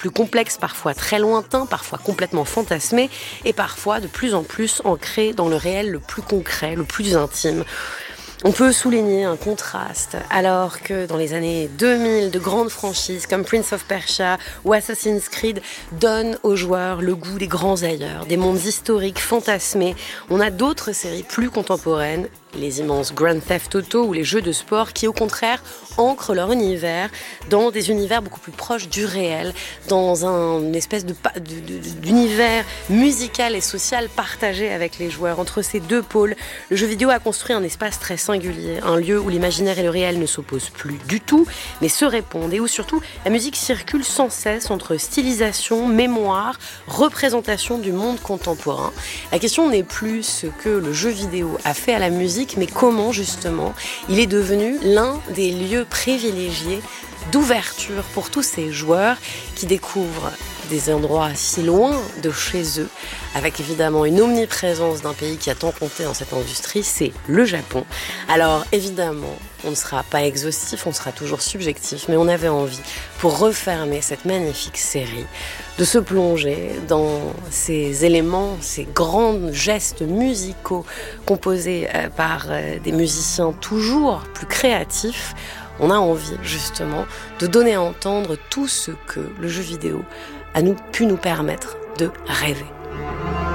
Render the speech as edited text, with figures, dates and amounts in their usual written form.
plus complexe, parfois très lointain, parfois complètement fantasmé et parfois de plus en plus ancré dans le réel le plus concret, le plus intime. On peut souligner un contraste, alors que dans les années 2000, de grandes franchises comme Prince of Persia ou Assassin's Creed donnent aux joueurs le goût des grands ailleurs, des mondes historiques fantasmés. On a d'autres séries plus contemporaines, les immenses Grand Theft Auto ou les jeux de sport qui, au contraire, ancrent leur univers dans des univers beaucoup plus proches du réel, dans une espèce d'univers musical et social partagé avec les joueurs. Entre ces deux pôles, le jeu vidéo a construit un espace très singulier, un lieu où l'imaginaire et le réel ne s'opposent plus du tout, mais se répondent, et où surtout la musique circule sans cesse entre stylisation, mémoire, représentation du monde contemporain. La question n'est plus ce que le jeu vidéo a fait à la musique, mais comment justement il est devenu l'un des lieux privilégiés d'ouverture pour tous ces joueurs qui découvrent des endroits si loin de chez eux, avec évidemment une omniprésence d'un pays qui a tant compté dans cette industrie, c'est le Japon. Alors évidemment, on ne sera pas exhaustif, on sera toujours subjectif, mais on avait envie, pour refermer cette magnifique série, de se plonger dans ces éléments, ces grands gestes musicaux composés par des musiciens toujours plus créatifs. On a envie justement de donner à entendre tout ce que le jeu vidéo a pu nous permettre de rêver.